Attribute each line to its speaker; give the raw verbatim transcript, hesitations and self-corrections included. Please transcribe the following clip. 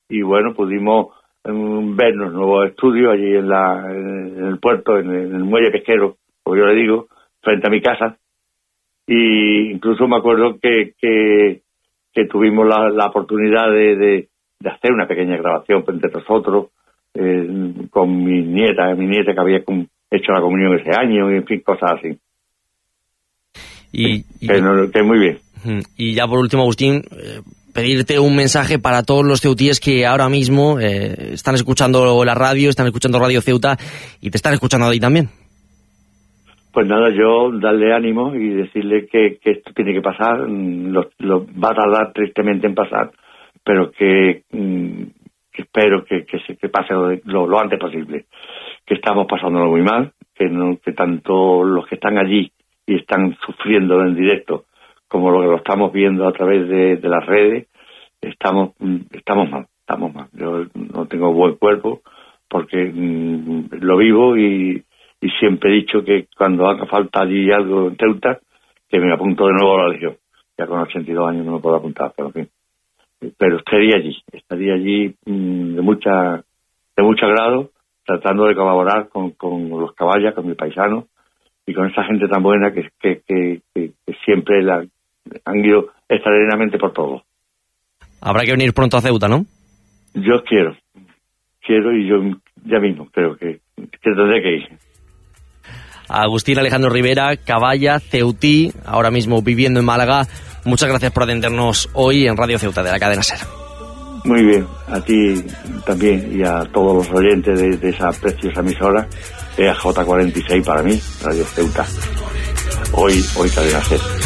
Speaker 1: y bueno, pudimos um, ver los nuevos estudios allí en, la, en el puerto, en el, en el muelle pesquero, como yo le digo, frente a mi casa, y incluso me acuerdo que, que, que tuvimos la, la oportunidad de, de, de hacer una pequeña grabación entre nosotros, eh, con mi nieta, mi nieta que había hecho la comunión ese año, y en fin, cosas así.
Speaker 2: Y, y,
Speaker 1: que, no, que muy bien.
Speaker 2: Y ya por último, Agustín, eh, pedirte un mensaje para todos los ceutíes que ahora mismo eh, están escuchando la radio, están escuchando Radio Ceuta y te están escuchando a ti también.
Speaker 1: Pues nada, yo darle ánimo y decirle que, que esto tiene que pasar, lo, lo va a tardar tristemente en pasar, pero que, que espero que, que, se, que pase lo, lo antes posible, que estamos pasándolo muy mal, que, no, que tanto los que están allí y están sufriendo en directo, como lo que lo estamos viendo a través de, de las redes, estamos estamos mal, estamos mal. Yo no tengo buen cuerpo porque mmm, lo vivo y, y siempre he dicho que cuando haga falta allí algo en Ceuta, que me apunto de nuevo a la Legión. Ya con ochenta y dos años no me puedo apuntar, pero en fin. Pero estaría allí, estaría allí mmm, de mucha de mucho agrado, tratando de colaborar con, con los caballas, con mis paisanos, y con esa gente tan buena que, que, que, que, que siempre la, han ido extraordinariamente por todo.
Speaker 2: Habrá que venir pronto a Ceuta, ¿no?
Speaker 1: Yo quiero, quiero y yo ya mismo creo que, que tendré que ir.
Speaker 2: Agustín Alejandro Rivera, caballa, ceutí, ahora mismo viviendo en Málaga. Muchas gracias por atendernos hoy en Radio Ceuta de la cadena SER.
Speaker 1: Muy bien, a ti también y a todos los oyentes de, de esa preciosa emisora, E A J cuarenta y seis para mí, Radio Ceuta. Hoy, hoy cadena SER.